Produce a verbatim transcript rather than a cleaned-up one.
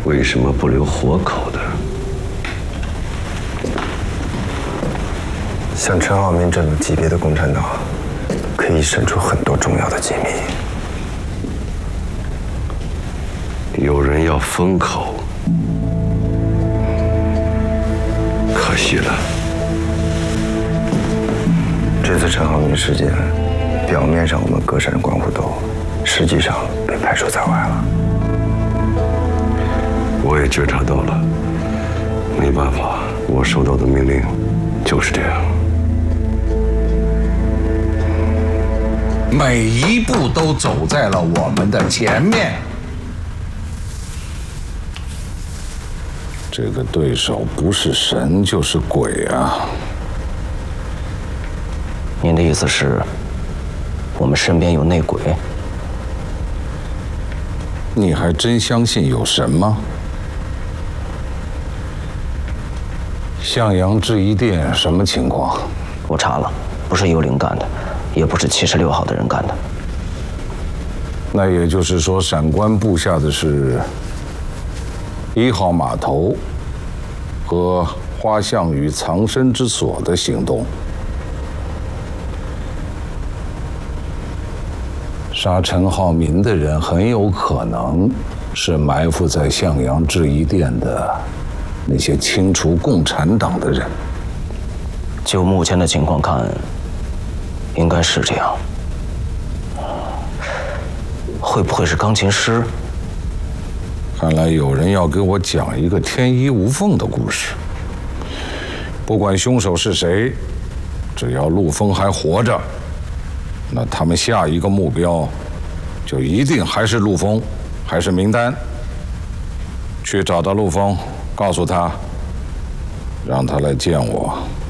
为什么不留活口的？ 像陈浩民这种级别的共产党，可以审出很多重要的机密。 有人要封口，可惜了。 这次陈浩民事件，表面上我们各闪光互斗，实际上被排除在外了。 我也觉察到了，没办法，我收到的命令就是这样。 每一步都走在了我们的前面。 这个对手不是神就是鬼啊！ 您的意思是，我们身边有内鬼？ 你还真相信有神吗？向阳制衣店什么情况？ 我查了，不是幽灵干的，也不是七十六号的人干的。 那也就是说，闪官布下的是一号码头和花项羽藏身之所的行动。杀陈浩民的人很有可能是埋伏在向阳制衣店的那些清除共产党的人。 就目前的情况看，应该是这样。会不会是钢琴师？ 看来有人要给我讲一个天衣无缝的故事。不管凶手是谁，只要陆丰还活着，那他们下一个目标就一定还是陆丰，还是名单。去找到陆丰，告诉他，让他来见我。